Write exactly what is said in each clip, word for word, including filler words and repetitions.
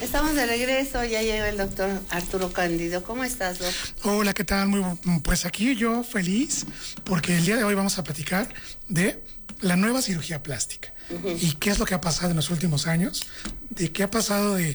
Estamos de regreso, ya llegó el doctor Arturo Cándido. ¿Cómo estás, doc? Hola, ¿qué tal? Muy bu- pues aquí yo feliz porque el día de hoy vamos a platicar de la nueva cirugía plástica. Uh-huh. Y qué es lo que ha pasado en los últimos años, de qué ha pasado de,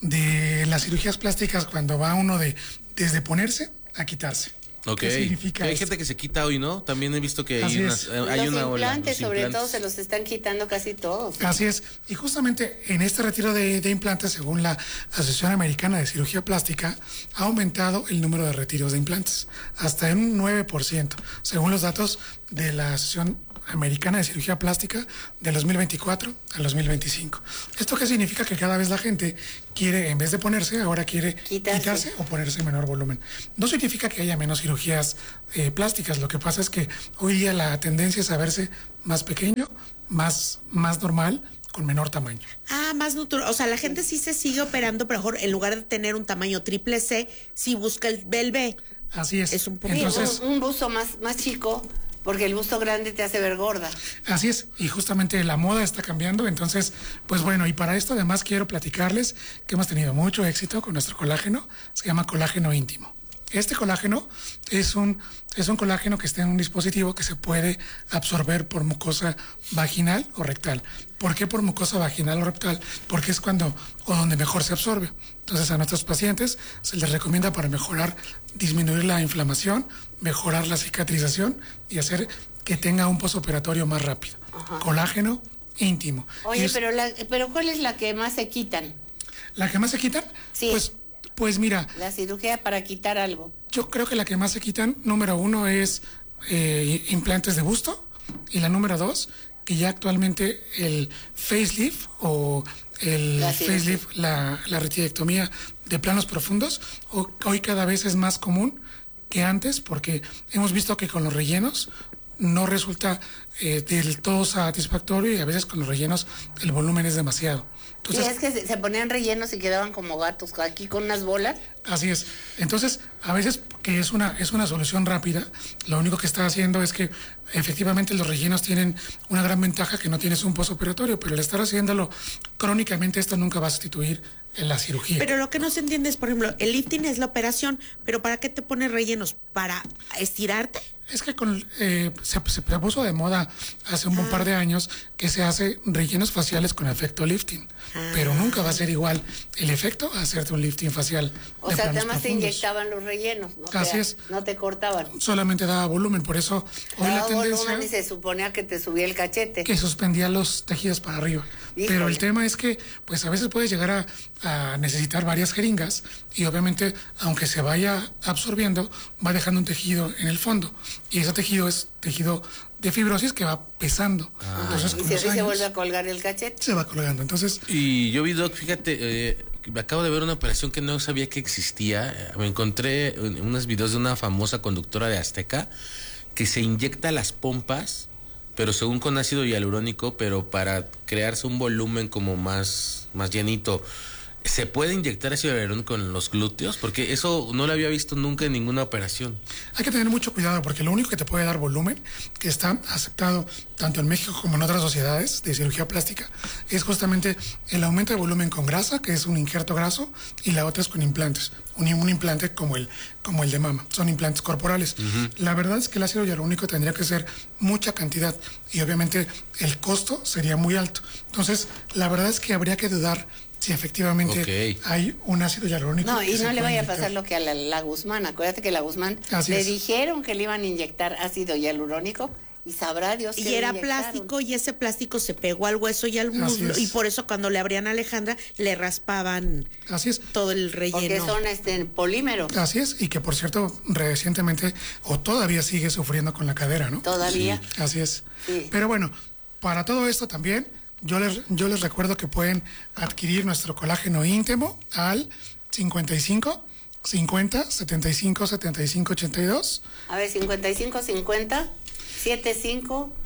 de las cirugías plásticas cuando va uno de desde ponerse a quitarse. Ok, ¿Qué significa hay esto? gente que se quita hoy, ¿no? También he visto que Así hay, es. unas, hay los una ola. implantes, Los sobre implantes. todo, se los están quitando casi todos. Así es, y justamente en este retiro de, de implantes, según la Asociación Americana de Cirugía Plástica, ha aumentado el número de retiros de implantes, hasta en un nueve por ciento, según los datos de la Asociación Americana de Cirugía Plástica del dos mil veinticuatro al dos mil veinticinco. ¿Esto qué significa? Que cada vez la gente quiere, en vez de ponerse, ahora quiere quitarse, quitarse o ponerse en menor volumen. No significa que haya menos cirugías eh, plásticas, lo que pasa es que hoy día la tendencia es a verse más pequeño, más, más normal, con menor tamaño. Ah, más natural. O sea, la gente sí se sigue operando, pero mejor en lugar de tener un tamaño triple C, sí busca el, el B. Así es. Es un poco. Entonces, un, un busto más, más chico, porque el busto grande te hace ver gorda. Así es, y justamente la moda está cambiando, entonces, pues bueno, y para esto además quiero platicarles que hemos tenido mucho éxito con nuestro colágeno, se llama colágeno íntimo. Este colágeno es un, es un colágeno que está en un dispositivo que se puede absorber por mucosa vaginal o rectal. ¿Por qué por mucosa vaginal o rectal? Porque es cuando o donde mejor se absorbe. Entonces a nuestros pacientes se les recomienda para mejorar, disminuir la inflamación, mejorar la cicatrización y hacer que tenga un postoperatorio más rápido. Ajá. Colágeno íntimo. Oye, es, pero, la, pero ¿cuál es la que más se quitan? ¿La que más se quitan? Sí. Pues, pues mira. La cirugía para quitar algo. Yo creo que la que más se quitan, número uno, es eh, implantes de busto. Y la número dos, que ya actualmente el facelift o el la facelift, la, la retirectomía de planos profundos, hoy cada vez es más común que antes, porque hemos visto que con los rellenos no resulta eh, del todo satisfactorio y a veces con los rellenos el volumen es demasiado. Entonces, sí, es que se, se ponían rellenos y quedaban como gatos aquí con unas bolas. Así es. Entonces, a veces que es una es una solución rápida, lo único que está haciendo es que efectivamente los rellenos tienen una gran ventaja, que no tienes un postoperatorio, pero al estar haciéndolo crónicamente esto nunca va a sustituir en la cirugía. Pero lo que no se entiende es, por ejemplo, el lifting es la operación, pero ¿para qué te pones rellenos? ¿Para estirarte? Es que con, eh, se, se puso de moda hace un ah. par de años que se hace rellenos faciales con efecto lifting, ah. pero nunca va a ser igual el efecto a hacerte un lifting facial. O sea, además te inyectaban los rellenos, ¿no? Así te, es. No te cortaban. Solamente daba volumen, por eso hoy daba la tendencia... volumen y se suponía que te subía el cachete. Que suspendía los tejidos para arriba. Híjole. Pero el tema es que, pues a veces puedes llegar a, a necesitar varias jeringas y obviamente, aunque se vaya absorbiendo, va dejando un tejido en el fondo. Y ese tejido es tejido de fibrosis que va pesando. Ah, Entonces, y se, años, se vuelve a colgar el cachete. Se va colgando, entonces... Y yo vi, Doc, fíjate, eh, acabo de ver una operación que no sabía que existía. Me encontré unos videos de una famosa conductora de Azteca que se inyecta las pompas, pero según con ácido hialurónico, pero para crearse un volumen como más, más llenito. ¿Se puede inyectar ácido hialurónico en los glúteos? Porque eso no lo había visto nunca en ninguna operación. Hay que tener mucho cuidado porque lo único que te puede dar volumen, que está aceptado tanto en México como en otras sociedades de cirugía plástica, es justamente el aumento de volumen con grasa, que es un injerto graso, y la otra es con implantes. Un, un implante como el, como el de mama. Son implantes corporales. Uh-huh. La verdad es que el ácido hialurónico tendría que ser mucha cantidad y obviamente el costo sería muy alto. Entonces, la verdad es que habría que dudar si efectivamente okay. hay un ácido hialurónico. No, y no le vaya a pasar lo que a la, la Guzmán. Acuérdate que la Guzmán Así le es. dijeron que le iban a inyectar ácido hialurónico y sabrá Dios que y era plástico y ese plástico se pegó al hueso y al muslo y por eso cuando le abrían a Alejandra le raspaban Así es. todo el relleno. Porque son este polímero. Así es, y que por cierto recientemente o todavía sigue sufriendo con la cadera, ¿no? Todavía. Sí. Así es. Sí. Pero bueno, para todo esto también Yo les, yo les recuerdo que pueden adquirir nuestro colágeno íntimo al cincuenta y cinco, cincuenta, setenta y cinco, setenta y cinco, ochenta y dos. A ver, cincuenta y cinco, cincuenta, setenta y cinco,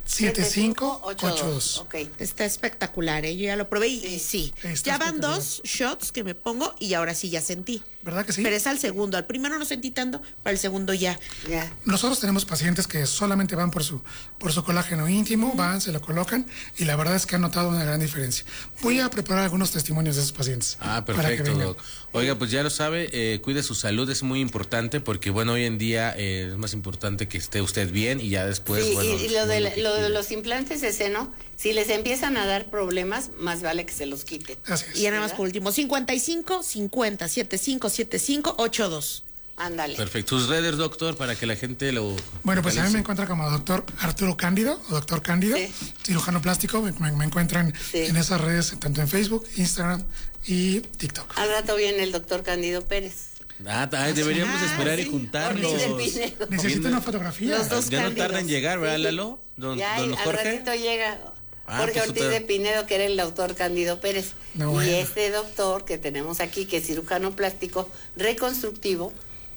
siete cinco ocho dos. Ok. Está espectacular, ¿eh? Yo ya lo probé y sí. Y sí. Está Ya van espectacular. dos shots que me pongo y ahora sí ya sentí. ¿Verdad que sí? Pero es al segundo. Al primero no sentí tanto, para el segundo ya. Ya. Nosotros tenemos pacientes que solamente van por su por su colágeno íntimo, van, se lo colocan y la verdad es que han notado una gran diferencia. Voy a preparar algunos testimonios de esos pacientes. Ah, para que perfecto, vengan. Doc. Oiga, pues ya lo sabe, eh, cuide su salud, es muy importante porque, bueno, hoy en día eh, es más importante que esté usted bien y ya después, Sí, bueno... y, y lo, de, lo la- que lo de quiera. los implantes de seno, si les empiezan a dar problemas, más vale que se los quiten. Así es. Y ya nada más ¿verdad? por último, cincuenta y cinco cincuenta setenta y cinco setenta y cinco ochenta y dos. Ándale. Perfecto. Sus redes, doctor, para que la gente lo... Bueno, pues a mí me localice. encuentran como doctor Arturo Cándido o doctor Cándido, Sí. cirujano plástico. Me, me- me encuentran Sí. en esas redes, tanto en Facebook, Instagram y TikTok. Al rato viene el doctor Cándido Pérez. Ah, ay, deberíamos Ah, esperar y sí. juntarnos. Ortiz del Pinedo. Necesito una fotografía. Los dos Ya no Cándidos. tarda en llegar, ¿verdad, Sí. Lalo? Don, Ya, don al Jorge. ratito llega Ah, Jorge pues Ortiz otra- de Pinedo, que era el doctor Cándido Pérez. No, y bueno. este doctor que tenemos aquí, que es cirujano plástico reconstructivo,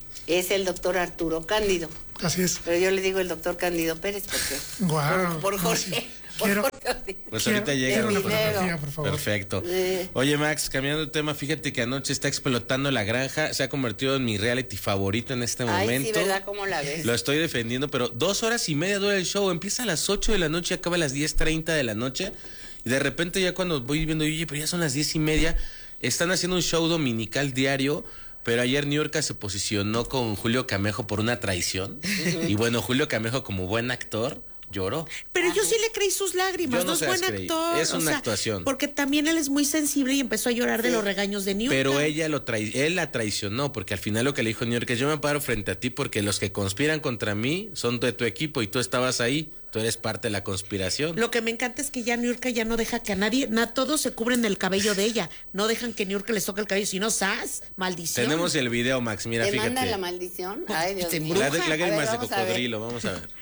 es el doctor Arturo Cándido. Así es. Pero yo le digo el doctor Cándido Pérez porque Guau. por, por No, Jorge. sí. por Quiero- Jorge Ortiz. Pues Quiero- ahorita llega. quiero una Pinedo. fotografía, por favor. Perfecto. Eh. Oye, Max, cambiando de tema, fíjate que anoche está explotando la granja. Se ha convertido en mi reality favorito en este Ay, momento. sí, ¿verdad? ¿Cómo la ves? Lo estoy defendiendo, pero dos horas y media dura el show. Empieza a las ocho de la noche y acaba a las diez treinta de la noche. Y de repente ya cuando voy viendo, oye, pero ya son las diez y media. Están haciendo un show dominical diario. Pero ayer Niurka se posicionó con Julio Camejo por una traición. Y bueno, Julio Camejo, como buen actor, lloró. Pero yo sí le creí sus lágrimas, Yo no no, es se buen las creí. actor. Es o una sea, actuación. Porque también él es muy sensible y empezó a llorar de los regaños de Niurka. Pero ella lo trai él la traicionó, porque al final lo que le dijo Niurka es: yo me paro frente a ti porque los que conspiran contra mí son de tu equipo y tú estabas ahí, tú eres parte de la conspiración. Lo que me encanta es que ya Niurka ya no deja que a nadie, na, todos se cubren el cabello de ella. No dejan que Niurka les toque el cabello, si no, ¡zas! Maldición. Tenemos el video, Max, mira, ¿Te manda fíjate. la maldición? Ay, Dios Te mío. La embruja. de lágrimas A ver, de vamos a ver. cocodrilo, vamos a ver.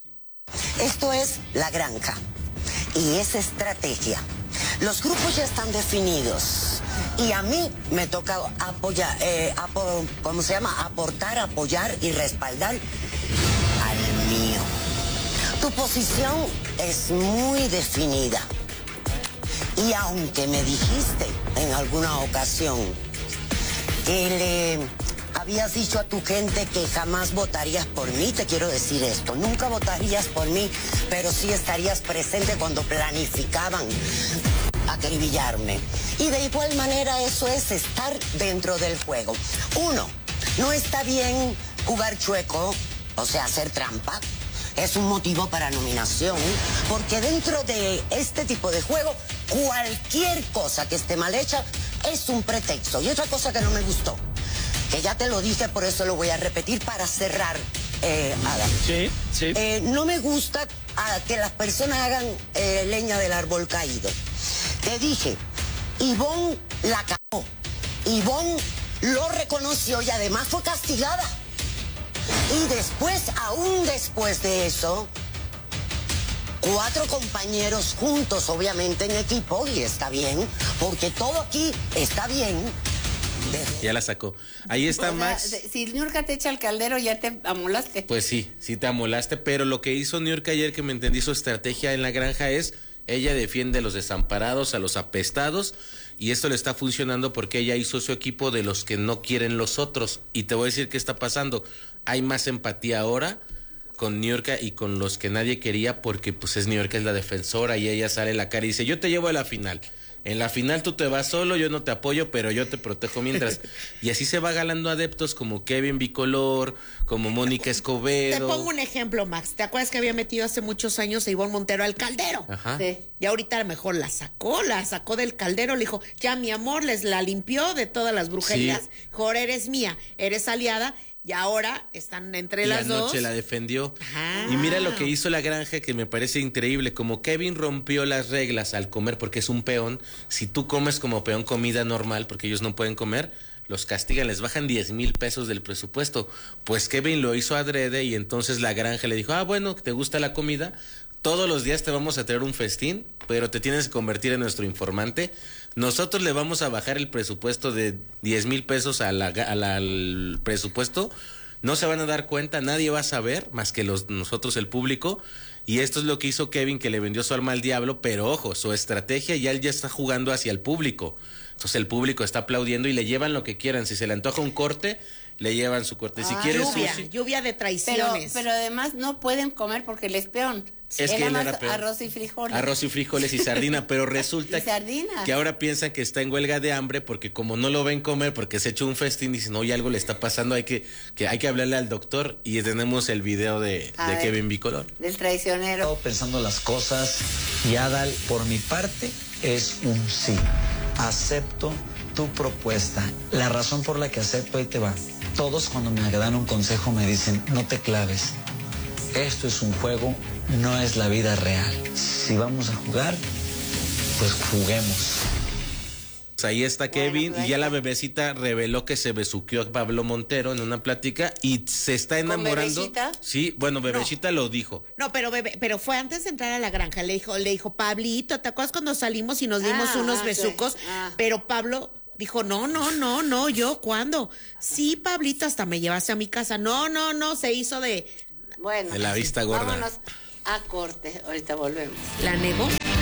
Esto es la granja y es estrategia. Los grupos ya están definidos y a mí me toca apoyar, eh, apo- ¿cómo se llama? Aportar, apoyar y respaldar al mío. Tu posición es muy definida y aunque me dijiste en alguna ocasión que le habías dicho a tu gente que jamás votarías por mí, te quiero decir esto, nunca votarías por mí, pero sí estarías presente cuando planificaban acribillarme. Y de igual manera eso es estar dentro del juego. Uno, no está bien jugar chueco, o sea, hacer trampa. Es un motivo para nominación, porque dentro de este tipo de juego, cualquier cosa que esté mal hecha es un pretexto. Y otra cosa que no me gustó, que ya te lo dije, por eso lo voy a repetir para cerrar, eh, Adam. Sí, sí. Eh, no me gusta ah, que las personas hagan eh, leña del árbol caído. Te dije, Ivonne la cagó. Ivonne lo reconoció y además fue castigada. Y después, aún después de eso, cuatro compañeros juntos, obviamente en equipo, y está bien, porque todo aquí está bien. De- Ya la sacó. Ahí está O sea, Max. de- si Niurka te echa al caldero, ya te amolaste. Pues sí, sí te amolaste, pero lo que hizo Niurka ayer, que me entendí su estrategia en la granja, es ella defiende a los desamparados, a los apestados, y esto le está funcionando porque ella hizo su equipo de los que no quieren los otros. Y te voy a decir qué está pasando. Hay más empatía ahora con Niurka y con los que nadie quería, porque pues es Niurka, es la defensora, y ella sale a la cara y dice: yo te llevo a la final. En la final tú te vas solo, yo no te apoyo, pero yo te protejo mientras. Y así se va ganando adeptos como Kevin Bicolor, como Mónica Te Escobedo. pongo un ejemplo, Max. ¿Te acuerdas que había metido hace muchos años a Ivonne Montero al caldero? Ajá. Sí. Y ahorita a lo mejor la sacó, la sacó del caldero, le dijo, ya mi amor, les la limpió de todas las brujerías. Sí. Ahora eres mía, eres aliada, y ahora están entre Y las anoche dos. la defendió. Ajá. Y mira lo que hizo la granja, que me parece increíble. Como Kevin rompió las reglas al comer porque es un peón, si tú comes como peón comida normal, porque ellos no pueden comer, los castigan, les bajan diez mil pesos del presupuesto. Pues Kevin lo hizo adrede y entonces la granja le dijo: ah, bueno, ¿te gusta la comida? Todos los días te vamos a traer un festín, pero te tienes que convertir en nuestro informante. Nosotros le vamos a bajar el presupuesto de diez mil pesos a la, a la- al presupuesto. No se van a dar cuenta, nadie va a saber, más que los nosotros, el público. Y esto es lo que hizo Kevin, que le vendió su alma al diablo, pero ojo, su estrategia ya él ya está jugando hacia el público. Entonces el público está aplaudiendo y le llevan lo que quieran. Si se le antoja un corte, le llevan su corte. Si Ah, quiere Lluvia, sushi, lluvia de Pero, traiciones. pero además no pueden comer porque él es peón. Es Él que él nada era más peón. arroz y frijoles. arroz y frijoles y sardina, pero resulta Y sardina. que ahora piensan que está en huelga de hambre porque como no lo ven comer, porque se echó un festín, dicen, oye, algo le está pasando, hay que, que hay que hablarle al doctor, y tenemos el video de, A de ver. Kevin Bicolor. Del traicionero. He estado pensando las cosas y Adal, por mi parte, es un sí. Acepto tu propuesta. La razón por la que acepto, ahí te va. Todos cuando me dan un consejo me dicen, no te claves. Esto es un juego, no es la vida real. Si vamos a jugar, pues juguemos. Pues ahí está Kevin, pues ahí y ya está. la bebecita reveló que se besuqueó a Pablo Montero en una plática y se está enamorando. Bebecita? Sí, bueno, Bebecita lo dijo. No, pero bebé, pero fue antes de entrar a la granja. Le dijo, le dijo, Pablito, ¿te acuerdas cuando salimos y nos dimos Ah, unos ah, besucos? sí. Ah. Pero Pablo dijo, no, no, no, no, yo, ¿cuándo? Sí, Pablito, hasta me llevaste a mi casa. No, no, no, se hizo de... Bueno, De la vista gorda. vámonos a corte. Ahorita volvemos. ¿La negó?